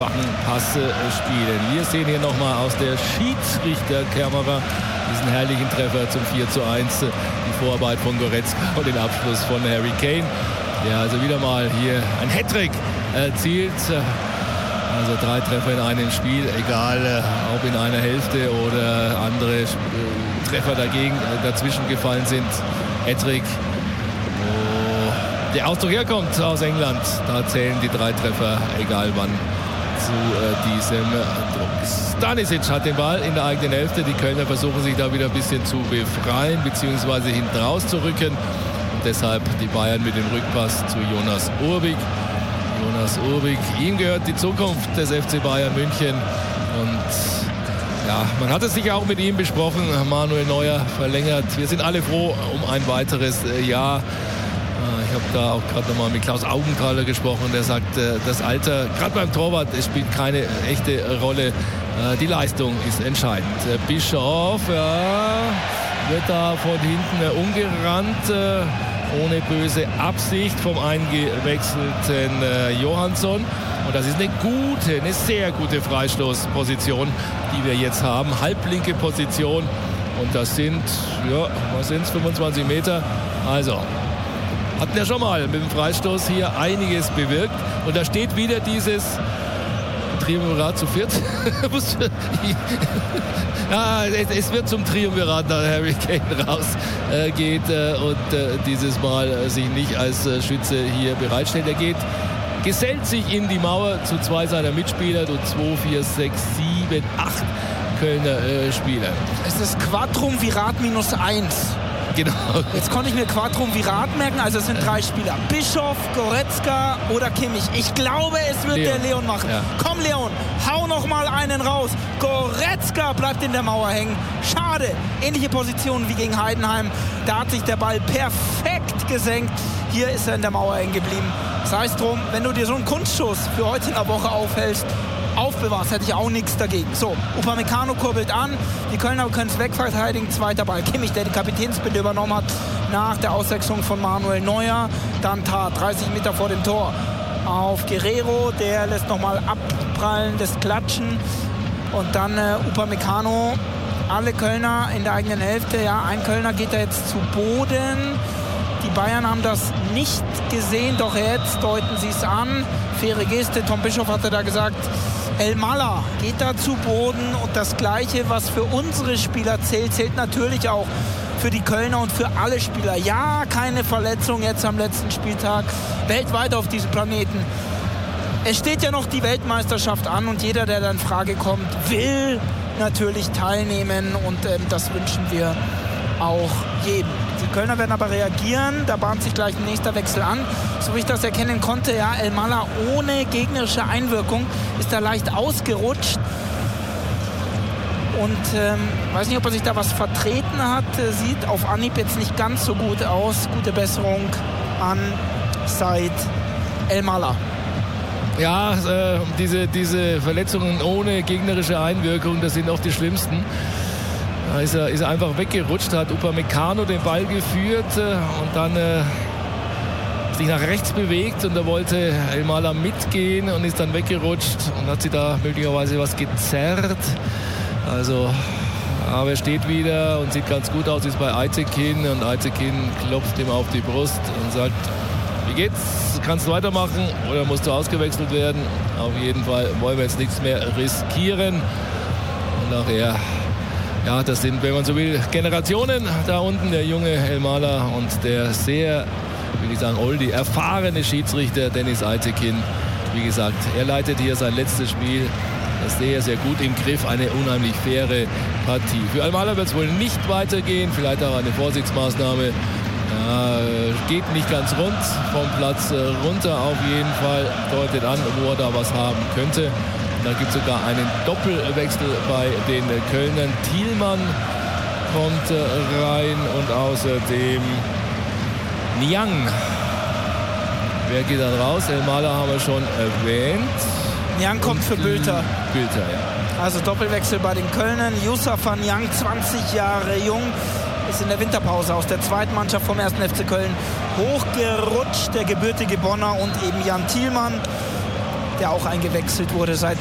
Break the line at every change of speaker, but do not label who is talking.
Pass spielen. Wir sehen hier nochmal aus der Schiedsrichterkamera diesen herrlichen Treffer zum 4:1. Die Vorarbeit von Goretzka und den Abschluss von Harry Kane. Der also wieder mal hier ein Hattrick erzielt. Also 3 Treffer in einem Spiel, egal ob in einer Hälfte oder andere Treffer dazwischen gefallen sind. Hattrick. Der Ausdruck herkommt aus England. Da zählen die 3 Treffer, egal wann, zu diesem Druck. Stanisic hat den Ball in der eigenen Hälfte. Die Kölner versuchen sich da wieder ein bisschen zu befreien bzw. hinten rauszurücken. Und deshalb die Bayern mit dem Rückpass zu Jonas Urbik. Jonas Urbik, ihm gehört die Zukunft des FC Bayern München. Und ja, man hat es sicher auch mit ihm besprochen. Manuel Neuer verlängert. Wir sind alle froh um ein weiteres Jahr. Ich habe da auch gerade nochmal mit Klaus Augenthaler gesprochen. Der sagt, das Alter, gerade beim Torwart, es spielt keine echte Rolle. Die Leistung ist entscheidend. Bischof wird da von hinten umgerannt, ohne böse Absicht vom eingewechselten Johansson. Und das ist eine sehr gute Freistoßposition, die wir jetzt haben. Halblinke Position. Und das sind, 25 Meter. Also, hatten ja schon mal mit dem Freistoß hier einiges bewirkt. Und da steht wieder dieses Triumvirat zu viert. Ja, es wird zum Triumvirat, da Harry Kane rausgeht und dieses Mal sich nicht als Schütze hier bereitstellt. Er gesellt sich in die Mauer zu 2 seiner Mitspieler und 2, 4, 6, 7, 8 Kölner Spieler.
Es ist Quadrumvirat -1.
Genau.
Jetzt konnte ich mir Quadrumvirat merken, also es sind 3 Spieler. Bischof, Goretzka oder Kimmich. Ich glaube, es wird der Leon machen. Ja. Komm Leon, hau noch mal einen raus. Goretzka bleibt in der Mauer hängen. Schade, ähnliche Position wie gegen Heidenheim. Da hat sich der Ball perfekt gesenkt. Hier ist er in der Mauer hängen geblieben. Sei es drum, wenn du dir so einen Kunstschuss für heute in der Woche aufbewahrst, hätte ich auch nichts dagegen. So, Upamecano kurbelt an. Die Kölner können es wegverteidigen. Zweiter Ball. Kimmich, der die Kapitänsbinde übernommen hat nach der Auswechslung von Manuel Neuer. Dann Tat, 30 Meter vor dem Tor. Auf Guerrero, der lässt nochmal abprallen, das Klatschen. Und dann Upamecano. Alle Kölner in der eigenen Hälfte. Ja, ein Kölner geht da jetzt zu Boden. Die Bayern haben das nicht gesehen, doch jetzt deuten sie es an. Faire Geste, Tom Bischof hatte da gesagt, Elmalah geht da zu Boden. Und das Gleiche, was für unsere Spieler zählt natürlich auch für die Kölner und für alle Spieler. Ja, keine Verletzung jetzt am letzten Spieltag, weltweit auf diesem Planeten. Es steht ja noch die Weltmeisterschaft an und jeder, der da in Frage kommt, will natürlich teilnehmen und das wünschen wir auch jedem. Die Kölner werden aber reagieren, da bahnt sich gleich ein nächster Wechsel an. So wie ich das erkennen konnte, ja, Elmalah ohne gegnerische Einwirkung ist da leicht ausgerutscht. Und weiß nicht, ob er sich da was vertreten hat. Sieht auf Anhieb jetzt nicht ganz so gut aus. Gute Besserung an Said Elmalah.
Ja, diese Verletzungen ohne gegnerische Einwirkung, das sind auch die schlimmsten. Da ist er einfach weggerutscht, hat Upamecano den Ball geführt und dann sich nach rechts bewegt und da wollte Elmalah mitgehen und ist dann weggerutscht und hat sie da möglicherweise was gezerrt. Also, aber er steht wieder und sieht ganz gut aus, ist bei Aytekin und Aytekin klopft ihm auf die Brust und sagt, wie geht's? Kannst du weitermachen oder musst du ausgewechselt werden? Auf jeden Fall wollen wir jetzt nichts mehr riskieren. Und nachher, ja, das sind, wenn man so will, Generationen da unten. Der junge Elmalah und der sehr, will ich sagen, oldie, erfahrene Schiedsrichter Deniz Aytekin. Wie gesagt, er leitet hier sein letztes Spiel. Das sehr, sehr gut im Griff. Eine unheimlich faire Partie. Für Elmalah wird es wohl nicht weitergehen. Vielleicht auch eine Vorsichtsmaßnahme. Ja, geht nicht ganz rund vom Platz runter. Auf jeden Fall deutet an, wo er da was haben könnte. Da gibt es sogar einen Doppelwechsel bei den Kölnern. Thielmann kommt rein und außerdem Niang. Wer geht dann raus? Elmalah haben wir schon erwähnt.
Niang kommt für Bülter.
Bülter, ja.
Also Doppelwechsel bei den Kölnern. Youssoufa Niang, 20 Jahre jung, ist in der Winterpause aus der zweiten Mannschaft vom 1. FC Köln hochgerutscht. Der gebürtige Bonner und eben Jan Thielmann. der auch eingewechselt wurde seit